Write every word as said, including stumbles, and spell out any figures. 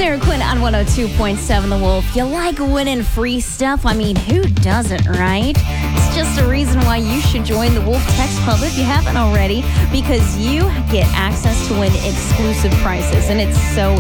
Sarah Quinn on one oh two point seven The Wolf. You like winning free stuff? I mean, who doesn't, right? It's just a reason why you should join the Wolf Text Club if you haven't already, because you get access to win exclusive prizes, and it's so